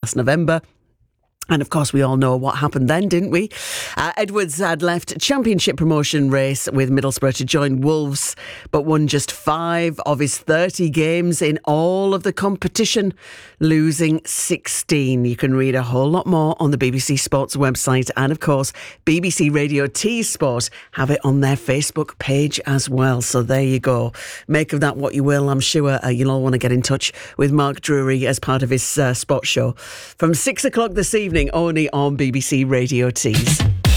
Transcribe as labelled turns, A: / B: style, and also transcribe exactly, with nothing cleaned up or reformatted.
A: last November. And of course, we all know what happened then, didn't we? Uh, Edwards had left Championship promotion race with Middlesbrough to join Wolves, but won just five of his thirty games in all of the competition, losing sixteen. You can read a whole lot more on the B B C Sports website. And of course, B B C Radio T Sport have it on their Facebook page as well. So there you go. Make of that what you will. I'm sure uh, you'll all want to get in touch with Mark Drury as part of his uh, sports show from six o'clock this evening, only on B B C Radio Tees.